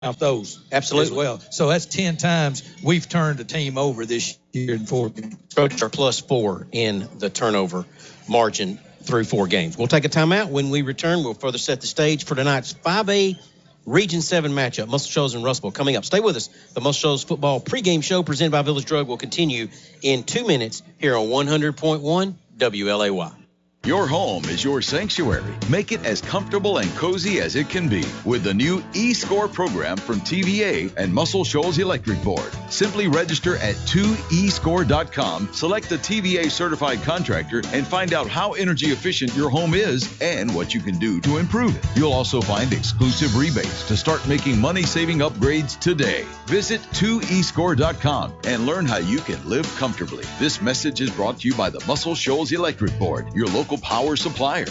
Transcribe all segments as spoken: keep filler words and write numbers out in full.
those Absolutely. as well. So that's ten times we've turned a team over this year in four games. Trojans are plus four in the turnover margin through four games. We'll take a timeout. When we return, we'll further set the stage for tonight's five A Region seven matchup, Muscle Shoals and Russellville coming up. Stay with us. The Muscle Shoals football pregame show presented by Village Drug will continue in two minutes here on one hundred point one W L A Y. Your home is your sanctuary. Make it as comfortable and cozy as it can be with the new e-score program from T V A and Muscle Shoals Electric Board. Simply register at two e score dot com, select the T V A certified contractor, and find out how energy efficient your home is and what you can do to improve it. You'll also find exclusive rebates to start making money-saving upgrades today. Visit two e score dot com and learn how you can live comfortably. This message is brought to you by the Muscle Shoals Electric Board, your local power supplier.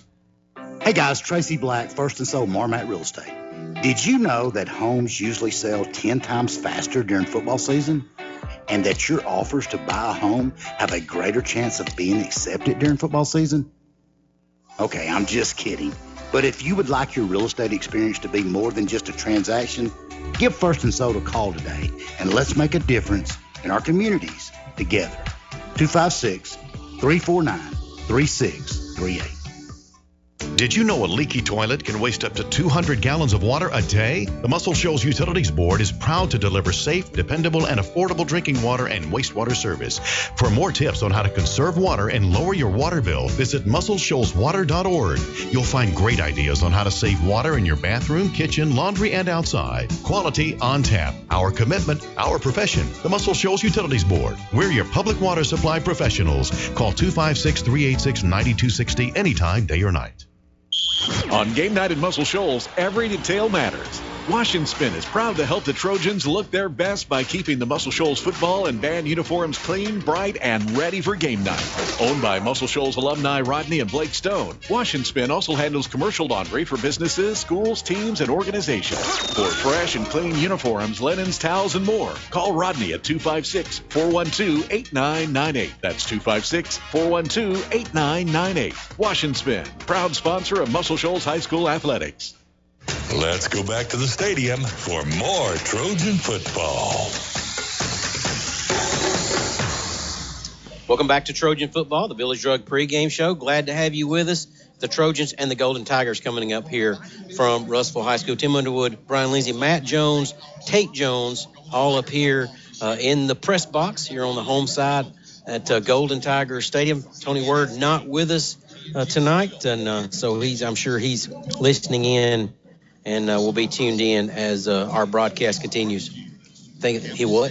Hey guys, Tracy Black, First and Soul Marmat Real Estate. Did you know that homes usually sell ten times faster during football season? And that your offers to buy a home have a greater chance of being accepted during football season? Okay, I'm just kidding. But if you would like your real estate experience to be more than just a transaction, give First and Soul a call today and let's make a difference in our communities together. two five six, three four nine, three six three eight. Did you know a leaky toilet can waste up to two hundred gallons of water a day? The Muscle Shoals Utilities Board is proud to deliver safe, dependable, and affordable drinking water and wastewater service. For more tips on how to conserve water and lower your water bill, visit muscle shoals water dot org. You'll find great ideas on how to save water in your bathroom, kitchen, laundry, and outside. Quality on tap. Our commitment, our profession. The Muscle Shoals Utilities Board. We're your public water supply professionals. Call two five six, three eight six, nine two six zero anytime, day or night. On game night at Muscle Shoals, every detail matters. Wash and Spin is proud to help the Trojans look their best by keeping the Muscle Shoals football and band uniforms clean, bright, and ready for game night. Owned by Muscle Shoals alumni Rodney and Blake Stone, Wash and Spin also handles commercial laundry for businesses, schools, teams, and organizations. For fresh and clean uniforms, linens, towels, and more, call Rodney at two five six, four one two, eight nine nine eight. That's two five six, four one two, eight nine nine eight. Wash and Spin, proud sponsor of Muscle Shoals High School Athletics. Let's go back to the stadium for more Trojan football. Welcome back to Trojan football, the Village Drug pregame show. Glad to have you with us. The Trojans and the Golden Tigers coming up here from Russellville High School. Tim Underwood, Brian Lindsay, Matt Jones, Tate Jones, all up here uh, in the press box here on the home side at uh, Golden Tiger Stadium. Tony Word not with us uh, tonight, and uh, so he's I'm sure he's listening in. And uh, we'll be tuned in as uh, our broadcast continues. Think he what?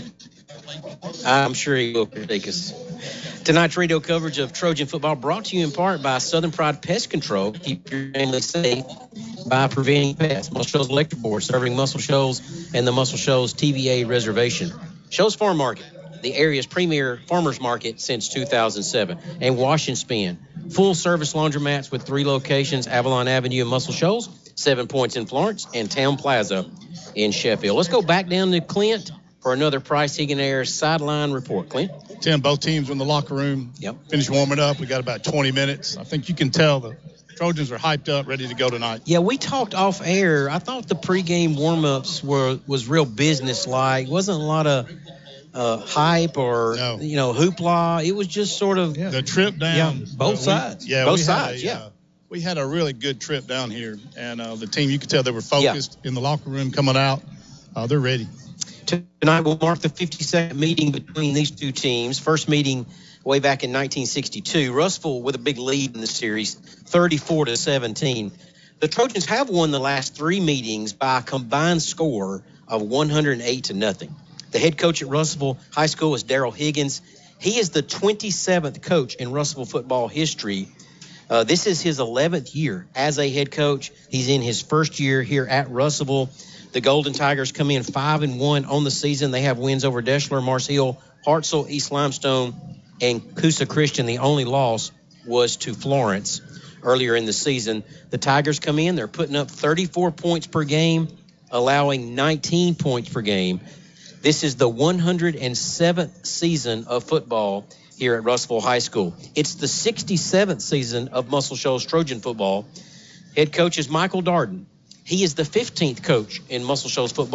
I'm sure he will critique us. Tonight's radio coverage of Trojan football brought to you in part by Southern Pride Pest Control. Keep your family safe by preventing pests. Muscle Shoals Electric Board, serving Muscle Shoals and the Muscle Shoals T V A Reservation. Shoals Farm Market, the area's premier farmers market since two thousand seven. And Wash and Spin, full-service laundromats with three locations, Avalon Avenue in Muscle Shoals, Seven Points in Florence, and Town Plaza in Sheffield. Let's go back down to Clint for another Price Higgin Air sideline report. Clint? Tim, both teams were in the locker room. Yep. Finished warming up. We got about twenty minutes. I think you can tell the Trojans are hyped up, ready to go tonight. Yeah, we talked off air. I thought the pregame warm-ups were was real business-like. Wasn't a lot of uh, hype or, no. you know, hoopla. It was just sort of yeah. the trip down. Yeah, both uh, sides. We, yeah, both we sides, a, yeah. Uh, we had a really good trip down here, and uh, the team, you could tell they were focused yeah. in the locker room coming out. Uh, they're ready. Tonight will mark the fifty-second meeting between these two teams. First meeting way back in nineteen sixty-two. Russellville with a big lead in the series, thirty-four to seventeen. The Trojans have won the last three meetings by a combined score of one hundred eight to nothing. The head coach at Russellville High School is Daryl Higgins. He is the twenty-seventh coach in Russellville football history. Uh, this is his eleventh year as a head coach. He's in his first year here at Russellville. The Golden Tigers come in five and one on the season. They have wins over Deschler, Mars Hill, Hartselle, East Limestone, and Coosa Christian. The only loss was to Florence earlier in the season. The Tigers come in. They're putting up thirty-four points per game, allowing nineteen points per game. This is the one hundred seventh season of football here at Russellville High School. It's the sixty-seventh season of Muscle Shoals Trojan football. Head coach is Michael Darden. He is the fifteenth coach in Muscle Shoals football